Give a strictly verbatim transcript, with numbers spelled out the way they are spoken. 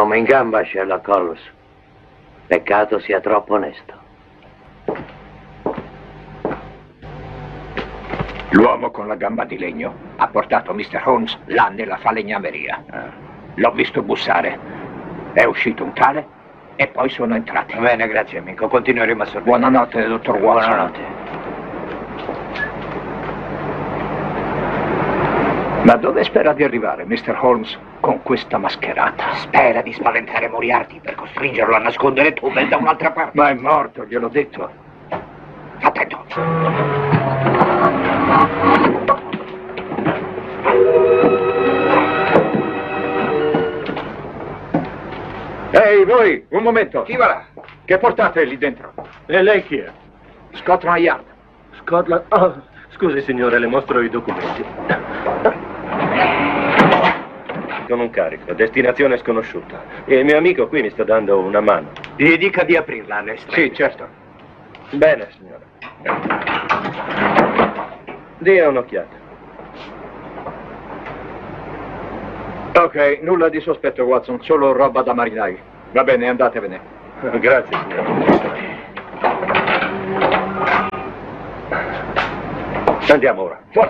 L'uomo in gamba, Sherlock Holmes. Peccato sia troppo onesto. L'uomo con la gamba di legno ha portato mister Holmes là nella falegnameria. L'ho visto bussare. È uscito un tale e poi sono entrati. Va bene, grazie amico. Continueremo a sorvegliare. Buonanotte, dottor Watson. Buonanotte. Ma dove spera di arrivare, mister Holmes, con questa mascherata? Spera di spaventare Moriarty per costringerlo a nascondere Tubal da un'altra parte. Ma è morto, gliel'ho detto. Attento. Ehi, voi, un momento. Chi va là? Che portate lì dentro? E lei chi è? Scotland Yard. Scotland... Oh, scusi signore, le mostro i documenti. Sono un carico, destinazione sconosciuta. E il mio amico qui mi sta dando una mano. Gli dica di aprirla, Lester. Sì, certo. Bene, signore. Dia un'occhiata. Ok, nulla di sospetto, Watson, solo roba da marinai. Va bene, andatevene. Grazie, signore. Andiamo ora. Forza!